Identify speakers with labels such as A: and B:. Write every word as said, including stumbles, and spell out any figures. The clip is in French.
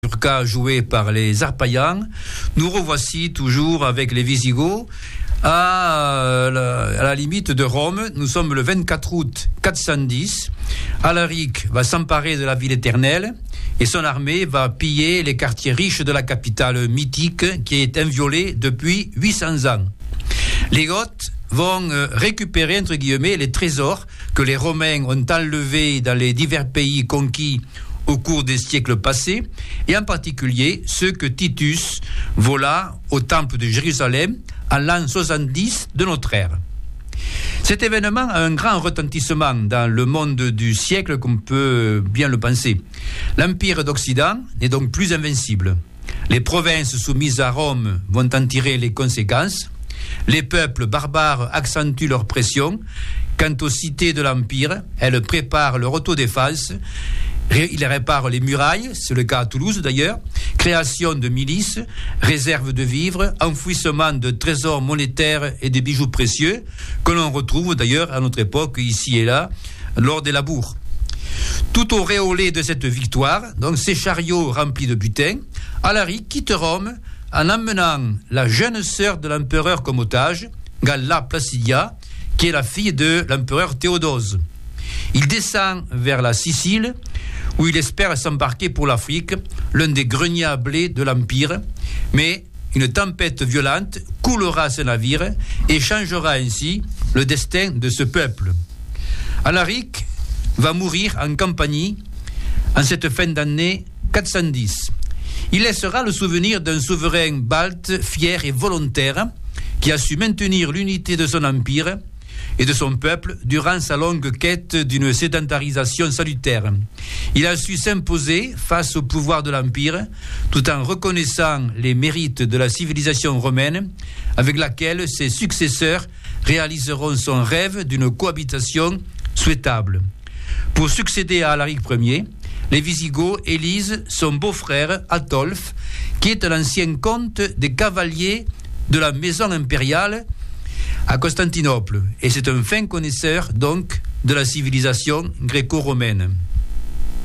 A: mazurka joué par les Arpaillans, nous revoici toujours avec les Visigoths à la, à la limite de Rome. Nous sommes le vingt-quatre août quatre cent dix. Alaric va s'emparer de la ville éternelle et son armée va piller les quartiers riches de la capitale mythique qui est inviolée depuis huit cents ans. Les Goths vont récupérer, entre guillemets, les trésors que les Romains ont enlevés dans les divers pays conquis au cours des siècles passés, et en particulier ceux que Titus vola au temple de Jérusalem en l'an soixante-dix de notre ère. Cet événement a un grand retentissement dans le monde du siècle, comme on peut bien le penser. L'Empire d'Occident n'est donc plus invincible. Les provinces soumises à Rome vont en tirer les conséquences. Les peuples barbares accentuent leur pression. Quant aux cités de l'Empire, elles préparent leur autodéfense. Ils réparent les murailles, c'est le cas à Toulouse d'ailleurs, création de milices, réserve de vivres, enfouissement de trésors monétaires et de bijoux précieux, que l'on retrouve d'ailleurs à notre époque, ici et là, lors des labours. Tout auréolé de cette victoire, donc ces chariots remplis de butin, Alaric quitte Rome en emmenant la jeune sœur de l'empereur comme otage, Galla Placidia, qui est la fille de l'empereur Théodose. Il descend vers la Sicile, où il espère s'embarquer pour l'Afrique, l'un des greniers à blé de l'Empire, mais une tempête violente coulera ce navire et changera ainsi le destin de ce peuple. Alaric va mourir en Campanie en cette fin d'année quatre cent dix. Il laissera le souvenir d'un souverain balte, fier et volontaire, qui a su maintenir l'unité de son empire et de son peuple durant sa longue quête d'une sédentarisation salutaire. Il a su s'imposer face au pouvoir de l'Empire, tout en reconnaissant les mérites de la civilisation romaine, avec laquelle ses successeurs réaliseront son rêve d'une cohabitation souhaitable. Pour succéder à Alaric Ier, les Visigoths élisent son beau-frère Atolphe, qui est un ancien comte des cavaliers de la maison impériale à Constantinople, et c'est un fin connaisseur donc de la civilisation gréco-romaine.